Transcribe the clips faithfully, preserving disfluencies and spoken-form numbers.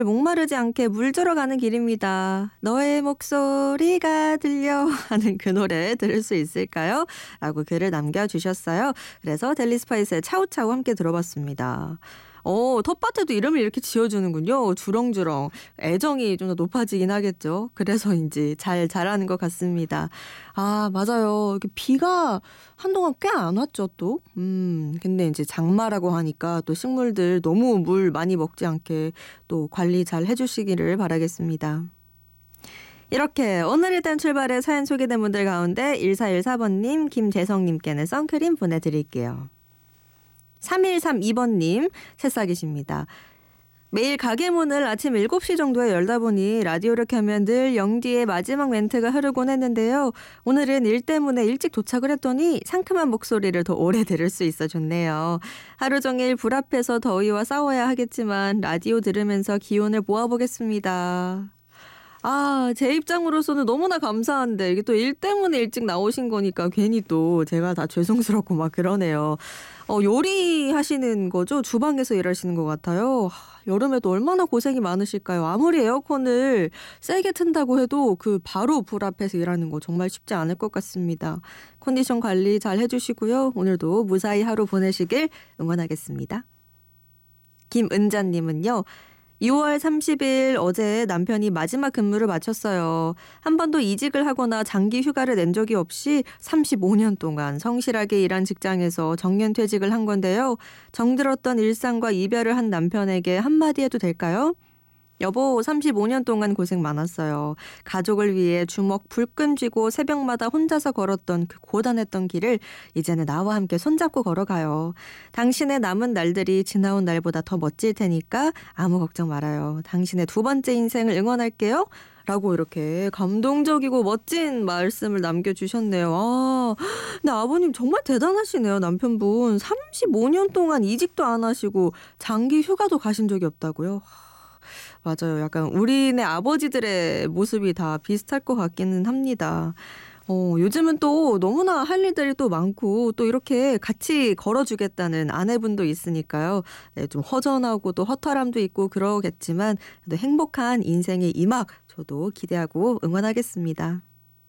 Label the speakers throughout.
Speaker 1: 목마르지 않게 물 들어가는 길입니다. 너의 목소리가 들려 하는 그 노래 들을 수 있을까요? 라고 글을 남겨주셨어요. 그래서 델리스파이스의 차우차우 함께 들어봤습니다. 어, 텃밭에도 이름을 이렇게 지어주는군요. 주렁주렁. 애정이 좀 더 높아지긴 하겠죠. 그래서인지 잘 자라는 것 같습니다. 아, 맞아요. 이렇게 비가 한동안 꽤 안 왔죠, 또. 음, 근데 이제 장마라고 하니까 또 식물들 너무 물 많이 먹지 않게 또 관리 잘 해주시기를 바라겠습니다. 이렇게 오늘 일단 출발에 사연 소개된 분들 가운데 일사일사 번님, 김재성님께는 선크림 보내드릴게요. 삼일삼이 번님 새싹이십니다. 매일 가게 문을 아침 일곱 시 정도에 열다 보니 라디오를 켜면 늘 영디의 마지막 멘트가 흐르곤 했는데요. 오늘은 일 때문에 일찍 도착을 했더니 상큼한 목소리를 더 오래 들을 수 있어 좋네요. 하루 종일 불 앞에서 더위와 싸워야 하겠지만 라디오 들으면서 기운을 모아보겠습니다. 아, 제 입장으로서는 너무나 감사한데 이게 또 일 때문에 일찍 나오신 거니까 괜히 또 제가 다 죄송스럽고 막 그러네요. 어, 요리하시는 거죠? 주방에서 일하시는 것 같아요. 하, 여름에도 얼마나 고생이 많으실까요? 아무리 에어컨을 세게 튼다고 해도 그 바로 불 앞에서 일하는 거 정말 쉽지 않을 것 같습니다. 컨디션 관리 잘 해주시고요. 오늘도 무사히 하루 보내시길 응원하겠습니다. 김은자님은요. 유월 삼십일 어제 남편이 마지막 근무를 마쳤어요. 한 번도 이직을 하거나 장기 휴가를 낸 적이 없이 삼십오 년 동안 성실하게 일한 직장에서 정년퇴직을 한 건데요. 정들었던 일상과 이별을 한 남편에게 한마디 해도 될까요? 여보, 삼십오 년 동안 고생 많았어요. 가족을 위해 주먹 불끈 쥐고 새벽마다 혼자서 걸었던 그 고단했던 길을 이제는 나와 함께 손잡고 걸어가요. 당신의 남은 날들이 지나온 날보다 더 멋질 테니까 아무 걱정 말아요. 당신의 두 번째 인생을 응원할게요. 라고 이렇게 감동적이고 멋진 말씀을 남겨주셨네요. 아, 근데 아버님 정말 대단하시네요. 남편분. 삼십오 년 동안 이직도 안 하시고 장기 휴가도 가신 적이 없다고요? 맞아요. 약간 우리네 아버지들의 모습이 다 비슷할 것 같기는 합니다. 어, 요즘은 또 너무나 할 일들이 또 많고 또 이렇게 같이 걸어주겠다는 아내분도 있으니까요. 네, 좀 허전하고 또 허탈함도 있고 그러겠지만 또 행복한 인생의 이막 저도 기대하고 응원하겠습니다.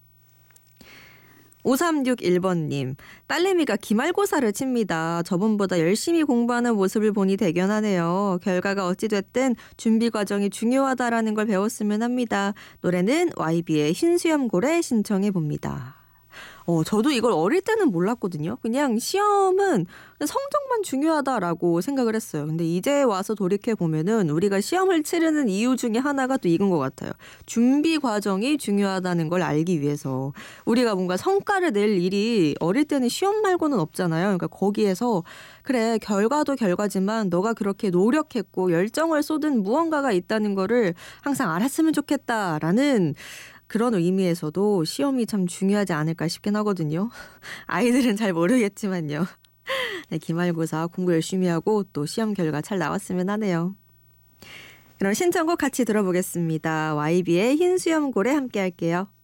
Speaker 1: 오삼육일 번님, 딸내미가 기말고사를 칩니다. 저번보다 열심히 공부하는 모습을 보니 대견하네요. 결과가 어찌됐든 준비 과정이 중요하다라는 걸 배웠으면 합니다. 노래는 와이비의 흰수염고래 신청해 봅니다. 어, 저도 이걸 어릴 때는 몰랐거든요. 그냥 시험은 성적만 중요하다라고 생각을 했어요. 근데 이제 와서 돌이켜 보면은 우리가 시험을 치르는 이유 중에 하나가 또 이건 것 같아요. 준비 과정이 중요하다는 걸 알기 위해서 우리가 뭔가 성과를 낼 일이 어릴 때는 시험 말고는 없잖아요. 그러니까 거기에서 그래, 결과도 결과지만 너가 그렇게 노력했고 열정을 쏟은 무언가가 있다는 거를 항상 알았으면 좋겠다라는 그런 의미에서도 시험이 참 중요하지 않을까 싶긴 하거든요. 아이들은 잘 모르겠지만요. 네, 기말고사 공부 열심히 하고 또 시험 결과 잘 나왔으면 하네요. 그럼 신청곡 같이 들어보겠습니다. 와이비의 흰수염고래 함께 할게요.